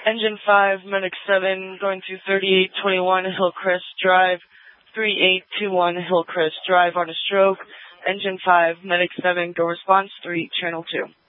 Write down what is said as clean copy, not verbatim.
Engine 5, Medic 7, going to 3821 Hillcrest Drive, 3821 Hillcrest Drive on a stroke. Engine 5, Medic 7, go response 3, Channel 2.